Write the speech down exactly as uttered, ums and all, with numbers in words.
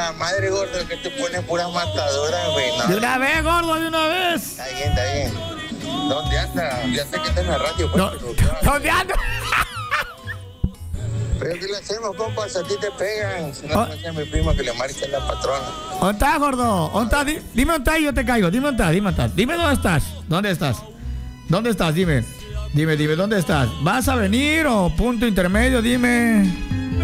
la madre, gordo, que te pone pura matadora, güey. No. De una vez, gordo, de una vez. Está bien, está bien. ¿Dónde anda? Ya sé que está en la radio. Pues, No, pero, ¿dónde anda? pero ¿qué le hacemos, compas? A ti te pegan. Si no, Oh. no sea mi primo que le marque la patrona. ¿Dónde estás, gordo? ¿Dónde estás? Di- Dime dónde estás y yo te caigo. Dime dónde estás, dime dónde estás. Dime dónde estás. ¿Dónde estás? ¿Dónde estás? Dime. Dime, dime, ¿dónde estás? ¿Vas a venir o punto intermedio? Dime.